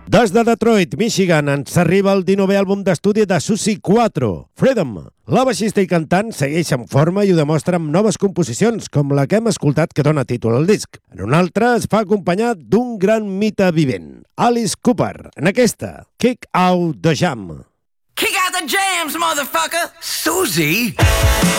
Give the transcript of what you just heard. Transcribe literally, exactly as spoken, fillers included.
Des de Detroit, Michigan, ens arriba el dinovè àlbum d'estudi de Susi quatre, Freedom. La baixista i cantant segueix en forma i ho demostra amb noves composicions, com la que hem escoltat que dona títol al disc. En una altra es fa acompanyat d'un gran mite vivent, Alice Cooper. En aquesta, Kick Out the Jam. Kick out the jams, motherfucker! Susie?